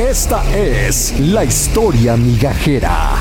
Esta es la historia migajera.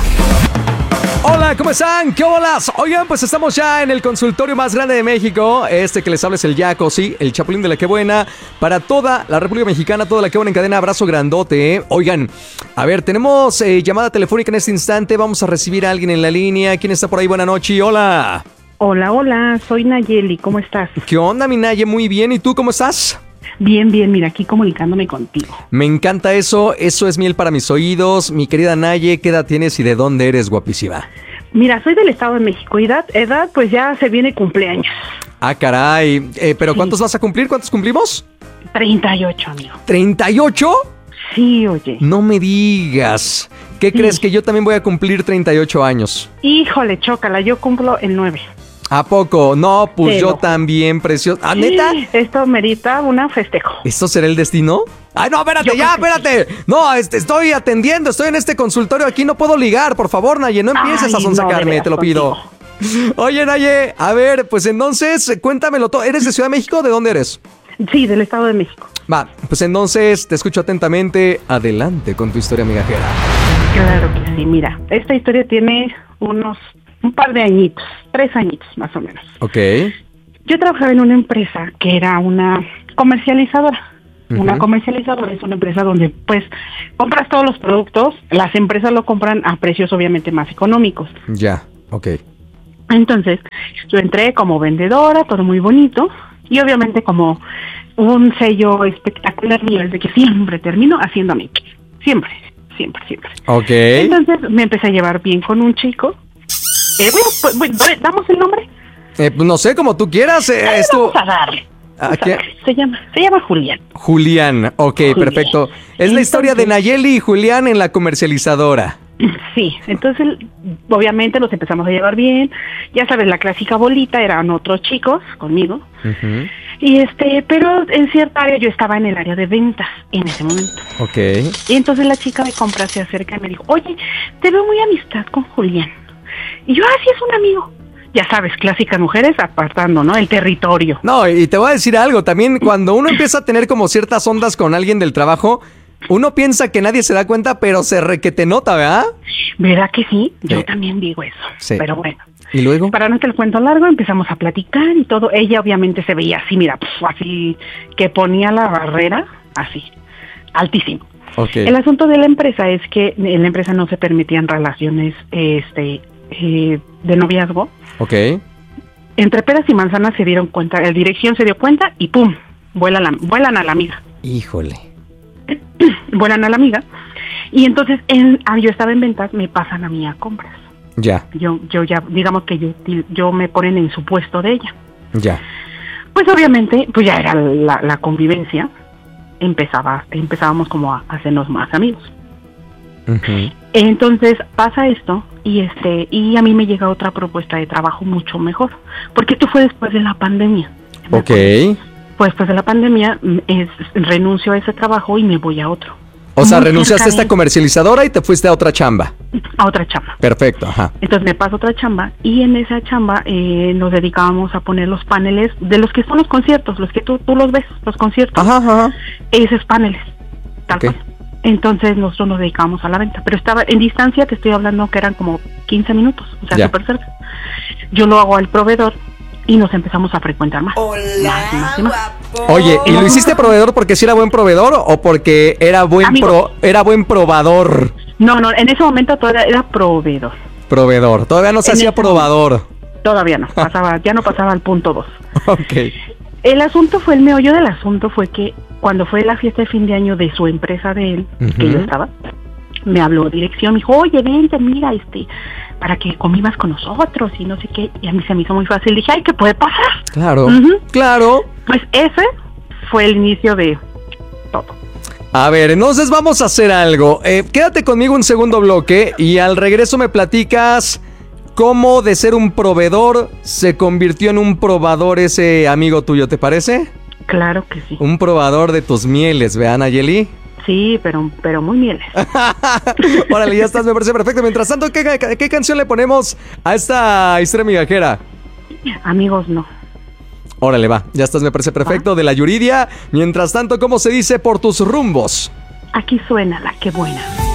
Hola, ¿cómo están? ¿Qué holas? Oigan, pues estamos ya en el consultorio más grande de México. Este que les habla es el Yaco, sí, el Chapulín de la Qué Buena. Para toda la República Mexicana, toda la Qué Buena en cadena, abrazo grandote, ¿eh? Oigan, a ver, tenemos llamada telefónica en este instante. Vamos a recibir a alguien en la línea. ¿Quién está por ahí? Buenas noches, hola. Hola, soy Nayeli, ¿cómo estás? ¿Qué onda, mi Naye? Muy bien, ¿y tú cómo estás? Bien, mira, aquí comunicándome contigo. Me encanta eso es miel para mis oídos. Mi querida Naye, ¿qué edad tienes y de dónde eres, guapísima? Mira, soy del Estado de México, edad pues ya se viene cumpleaños. Ah, caray, pero sí. ¿Cuántos vas a cumplir? ¿Cuántos cumplimos? 38, amigo. ¿38? Sí, oye. No me digas. ¿Qué crees? Que yo también voy a cumplir 38 años. Híjole, chócala, yo cumplo el 9. ¿A poco? No, pues yo también, precioso. ¿Ah, neta? Esto merita una festejo. ¿Esto será el destino? ¡Ay, no, espérate, espérate! Sí. No, estoy atendiendo, estoy en este consultorio aquí, no puedo ligar, por favor, Naye, no empieces a sonsacarme, te lo pido. Oye, Naye, a ver, pues entonces, cuéntamelo todo. ¿Eres de Ciudad de México? ¿De dónde eres? Sí, del Estado de México. Va, pues entonces, te escucho atentamente. Adelante con tu historia migajera. Claro que sí, mira, esta historia tiene un par de añitos, 3 añitos más o menos. Ok. Yo trabajaba en una empresa que era una comercializadora. Uh-huh. Una comercializadora es una empresa donde pues compras todos los productos, las empresas lo compran a precios obviamente más económicos. Ya, ok. Entonces, yo entré como vendedora, todo muy bonito, y obviamente como un sello espectacular mío es de que siempre termino haciendo amigos. Siempre. Ok. Entonces me empecé a llevar bien con un chico. ¿Damos el nombre? Pues no sé, como tú quieras. Vamos a darle. Se llama Julián. Julián, ok, perfecto. Es la historia de Nayeli y Julián en la comercializadora. Sí, entonces obviamente nos empezamos a llevar bien. Ya sabes, la clásica bolita, eran otros chicos conmigo. Uh-huh. Y pero en cierta área yo estaba en el área de ventas en ese momento. Ok. Y entonces la chica de compras se acerca y me dijo, oye, te veo muy amistad con Julián. Y yo, sí, es un amigo. Ya sabes, clásicas mujeres apartando, ¿no? El territorio. No, y te voy a decir algo, también cuando uno empieza a tener como ciertas ondas con alguien del trabajo, uno piensa que nadie se da cuenta, pero se requete nota, ¿verdad? ¿Verdad que sí? Yo también digo eso. Sí. Pero bueno. ¿Y luego? Para no hacer el cuento largo, empezamos a platicar y todo. Ella obviamente se veía así, mira, así que ponía la barrera así, altísimo. Okay. El asunto de la empresa es que en la empresa no se permitían relaciones de noviazgo. Ok. Entre peras y manzanas se dieron cuenta, la dirección se dio cuenta y ¡pum! Vuelan a la amiga. Híjole. Vuelan a la amiga. Y entonces yo estaba en ventas, me pasan a mí a compras. Ya. Yo ya, digamos que yo me ponen en su puesto de ella. Ya. Pues obviamente, pues ya era la convivencia. Empezábamos como a hacernos más amigos. Uh-huh. Entonces pasa esto y a mí me llega otra propuesta de trabajo mucho mejor, porque esto fue después de la pandemia. Ok. Pues después de la pandemia renuncio a ese trabajo y me voy a otro. O sea, renunciaste a esta comercializadora y te fuiste a otra chamba. A otra chamba. Perfecto, ajá. Entonces me paso a otra chamba y en esa chamba nos dedicábamos a poner los paneles de los que son los conciertos, los que tú los ves, los conciertos. Ajá. Esos paneles, tal cual. Entonces nosotros nos dedicábamos a la venta, pero estaba en distancia, te estoy hablando que eran como 15 minutos, o sea, súper cerca. Yo lo hago al proveedor y nos empezamos a frecuentar más. Hola, más. Oye, ¿y lo hiciste proveedor porque sí era buen proveedor o porque era buen probador? No, en ese momento todavía era proveedor. Proveedor, todavía no se hacía probador. Todavía no, ya no pasaba al punto 2. Ok. El meollo del asunto fue que cuando fue la fiesta de fin de año de su empresa de él, uh-huh, que yo estaba, me habló dirección, me dijo, oye, vente, mira, para que convivas con nosotros y no sé qué, y a mí se me hizo muy fácil, dije, ay, ¿qué puede pasar? Claro, uh-huh. Claro. Pues ese fue el inicio de todo. A ver, entonces vamos a hacer algo, quédate conmigo un segundo bloque y al regreso me platicas cómo de ser un proveedor se convirtió en un probador ese amigo tuyo, ¿te parece? Claro que sí. Un probador de tus mieles, ¿vean, Nayeli? Sí, pero muy mieles. Órale, ya estás, me parece perfecto. Mientras tanto, ¿qué canción le ponemos a esta historia migajera? Amigos, no. Órale, va, ya estás, me parece perfecto, de la Yuridia. Mientras tanto, ¿cómo se dice por tus rumbos? aquí suena la que buena.